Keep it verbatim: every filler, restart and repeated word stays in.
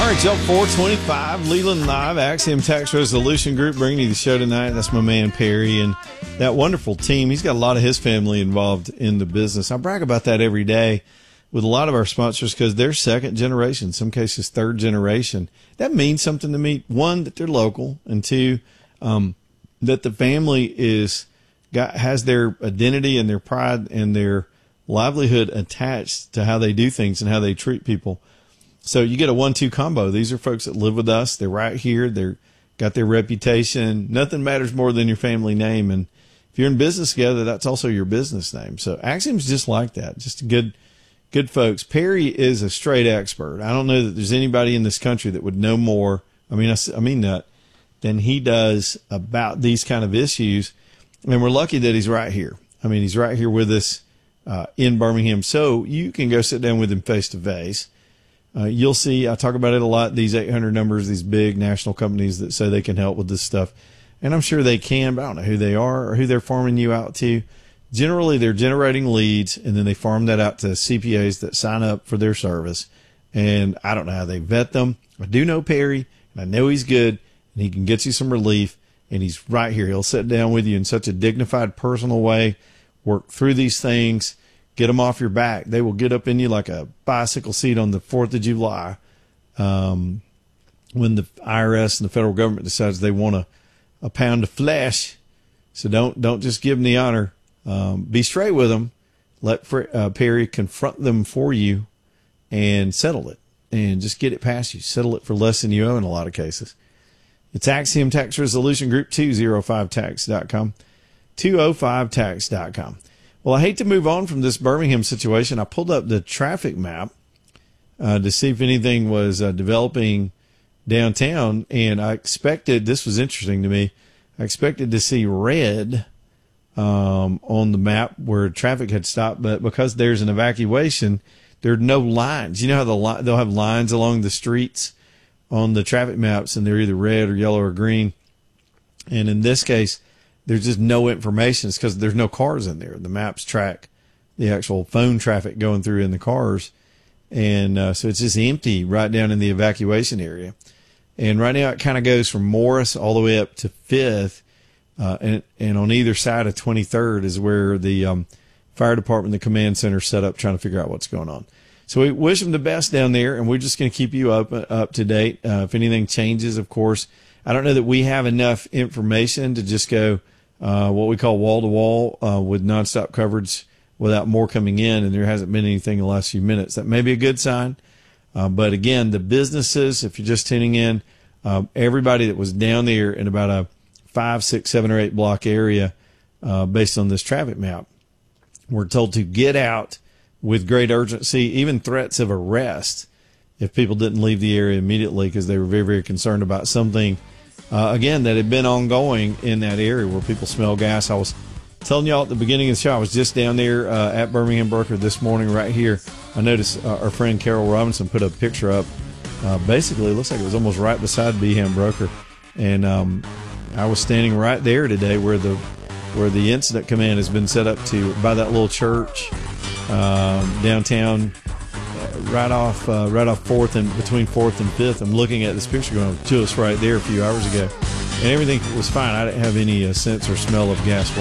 All right, y'all, four twenty-five, Leland Live, Axiom Tax Resolution Group bringing you the show tonight. That's my man Perry and that wonderful team. He's got a lot of his family involved in the business. I brag about that every day with a lot of our sponsors because they're second generation, in some cases third generation. That means something to me. One, that they're local, and two, um, that the family is got has their identity and their pride and their livelihood attached to how they do things and how they treat people. So you get a one two combo. These are folks that live with us. They're right here. They're got their reputation. Nothing matters more than your family name. And if you're in business together, that's also your business name. So Axiom's just like that. Just good, good folks. Perry is a straight expert. I don't know that there's anybody in this country that would know more. I mean, I, I mean that than he does about these kind of issues. And we're lucky that he's right here. I mean, he's right here with us uh, in Birmingham. So you can go sit down with him face to face. Uh, you'll see, I talk about it a lot, these eight hundred numbers, these big national companies that say they can help with this stuff. And I'm sure they can, but I don't know who they are or who they're farming you out to. Generally, they're generating leads, and then they farm that out to C P As that sign up for their service. And I don't know how they vet them. I do know Perry, and I know he's good, and he can get you some relief, and he's right here. He'll sit down with you in such a dignified, personal way, work through these things, get them off your back. They will get up in you like a bicycle seat on the fourth of July um, when the I R S and the federal government decides they want a, a pound of flesh. So don't don't just give them the honor. Um, be straight with them. Let uh, Perry confront them for you and settle it. And just get it past you. Settle it for less than you owe in a lot of cases. It's Axiom Tax Resolution Group, two oh five tax dot com, two oh five tax dot com. Well, I hate to move on from this Birmingham situation. I pulled up the traffic map uh, to see if anything was uh, developing downtown, and I expected, this was interesting to me, I expected to see red um, on the map where traffic had stopped, but because there's an evacuation, there are no lines. You know how the li- they'll have lines along the streets on the traffic maps, and they're either red or yellow or green. And in this case, there's just no information. It's because there's no cars in there. The maps track the actual phone traffic going through in the cars. And uh, so it's just empty right down in the evacuation area. And right now it kind of goes from Morris all the way up to fifth. Uh, and, and on either side of twenty-third is where the um, fire department, the command center set up trying to figure out what's going on. So we wish them the best down there, and we're just going to keep you up, up to date. Uh, if anything changes, of course. I don't know that we have enough information to just go Uh, what we call wall-to-wall uh, with nonstop coverage without more coming in, and there hasn't been anything in the last few minutes. That may be a good sign. Uh, but, again, the businesses, if you're just tuning in, uh, everybody that was down there in about a five, six, seven, or eight block area uh, based on this traffic map, were told to get out with great urgency, even threats of arrest if people didn't leave the area immediately because they were very, very concerned about something Uh, again, that had been ongoing in that area where people smell gas. I was telling y'all at the beginning of the show, I was just down there uh, at Birmingham Broker this morning right here. I noticed uh, our friend Carol Robinson put a picture up. Uh, basically, it looks like it was almost right beside Beham Broker. And um, I was standing right there today where the where the incident command has been set up to, by that little church um, downtown, right off uh, right off fourth and between fourth and fifth. I'm looking at this picture going to us right there a few hours ago, and everything was fine. I didn't have any uh, sense or smell of gas